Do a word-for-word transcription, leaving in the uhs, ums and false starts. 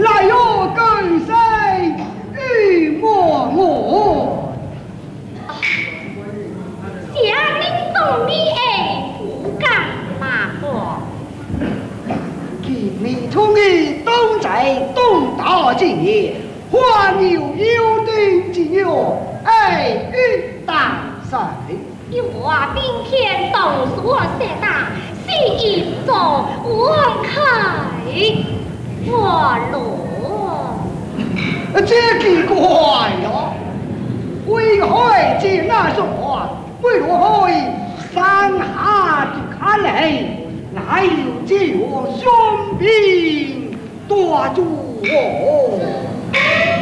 来哟，跟谁与我我？ 下令送你哎，不敢马过。 今日从你东在东大今夜，还有有定之约，哎，与大赛。 我明天动所写大，是一座王开我罗。 这奇怪了，为何见那说，为何山下就看来，哪有这样雄兵夺住我？